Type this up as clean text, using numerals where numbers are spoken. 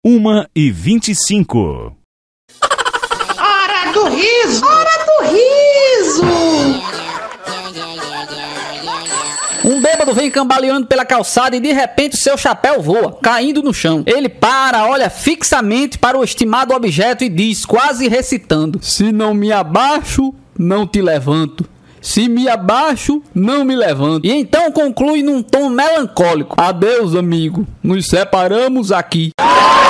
1h25. Hora do riso! Hora do riso! Um bêbado vem cambaleando pela calçada e de repente seu chapéu voa, caindo no chão. Ele para, olha fixamente para o estimado objeto e diz, quase recitando: se não me abaixo, não te levanto. Se me abaixo, não me levanto. E então conclui num tom melancólico: adeus, amigo, nos separamos aqui.